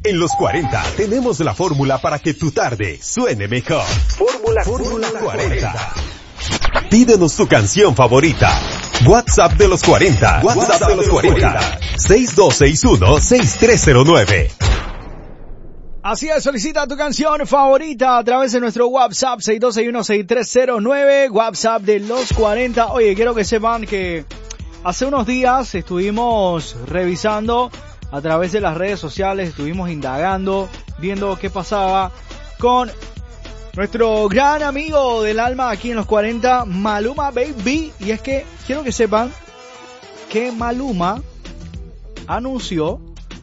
En los 40 tenemos la fórmula para que tu tarde suene mejor. Fórmula 40. Pídenos tu canción favorita. WhatsApp de los 40. 6261-6309. Así es, solicita tu canción favorita a través de nuestro WhatsApp 6261-6309, WhatsApp de los 40. Oye, quiero que sepan que hace unos días estuvimos revisando a través de las redes sociales, estuvimos indagando, viendo qué pasaba con nuestro gran amigo del alma aquí en los 40, Maluma Baby. Y es que quiero que sepan que Maluma anunció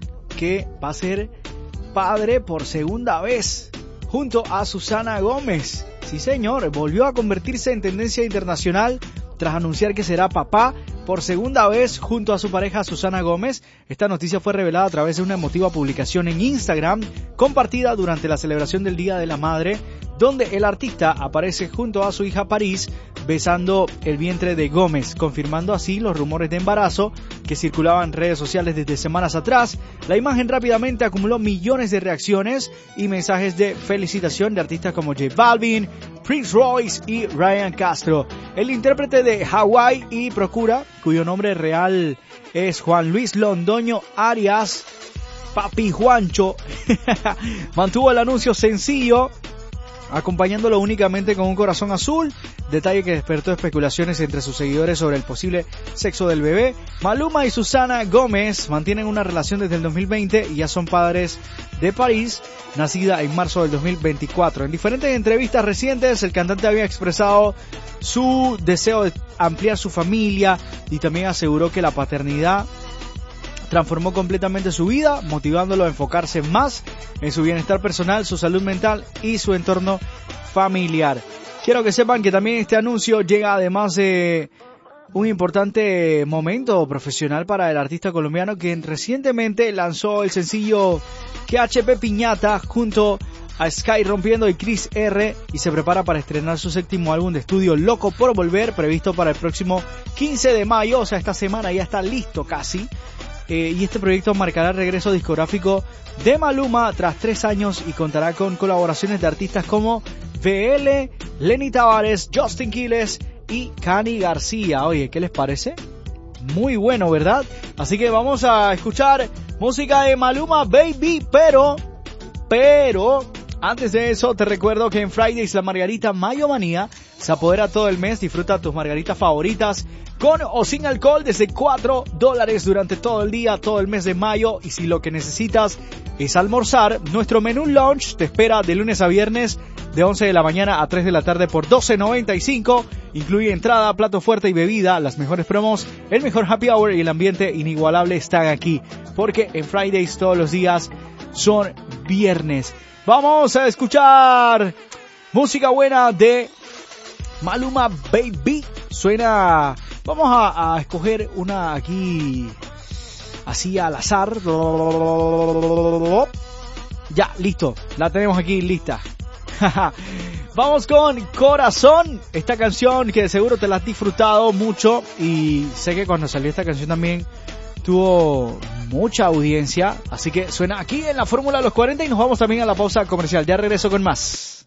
que va a ser padre por segunda vez junto a Susana Gómez. Sí, señor, volvió a convertirse en tendencia internacional tras anunciar que será papá por segunda vez junto a su pareja Susana Gómez. Esta noticia fue revelada a través de una emotiva publicación en Instagram compartida durante la celebración del Día de la Madre, donde el artista aparece junto a su hija París besando el vientre de Gómez, confirmando así los rumores de embarazo que circulaban en redes sociales desde semanas atrás. La imagen rápidamente acumuló millones de reacciones y mensajes de felicitación de artistas como J Balvin, Prince Royce y Ryan Castro. El intérprete de Hawái y Procura, cuyo nombre real es Juan Luis Londoño Arias, Papi Juancho, mantuvo el anuncio sencillo, acompañándolo únicamente con un corazón azul, detalle que despertó especulaciones entre sus seguidores sobre el posible sexo del bebé. Maluma y Susana Gómez mantienen una relación desde el 2020 y ya son padres de París, nacida en marzo del 2024. En diferentes entrevistas recientes, el cantante había expresado su deseo de ampliar su familia y también aseguró que la paternidad transformó completamente su vida, motivándolo a enfocarse más en su bienestar personal, su salud mental y su entorno familiar. Quiero que sepan que también este anuncio llega además de un importante momento profesional para el artista colombiano, quien recientemente lanzó el sencillo Que HP Piñata junto a Sky Rompiendo y Chris R, y se prepara para estrenar su séptimo álbum de estudio Loco por Volver, previsto para el próximo 15 de mayo, o sea, esta semana ya está listo casi. Y este proyecto marcará el regreso discográfico de Maluma tras 3 años y contará con colaboraciones de artistas como VL, Lenny Tavares, Justin Quiles y Cani García. Oye, ¿qué les parece? Muy bueno, ¿verdad? Así que vamos a escuchar música de Maluma Baby, pero antes de eso te recuerdo que en Fridays la Margarita Mayo Manía se apodera todo el mes. Disfruta tus margaritas favoritas con o sin alcohol desde $4 durante todo el día, todo el mes de mayo. Y si lo que necesitas es almorzar, nuestro menú lunch te espera de lunes a viernes de 11 de la mañana a 3 de la tarde por $12.95. Incluye entrada, plato fuerte y bebida. Las mejores promos, el mejor happy hour y el ambiente inigualable están aquí, porque en Fridays todos los días son viernes. Vamos a escuchar música buena de Maluma Baby. Suena... Vamos a escoger una aquí así al azar. Ya, listo. La tenemos aquí lista. Vamos con Corazón. Esta canción que seguro te la has disfrutado mucho. Y sé que cuando salió esta canción también tuvo mucha audiencia. Así que suena aquí en la Fórmula de los 40 y nos vamos también a la pausa comercial. Ya regreso con más.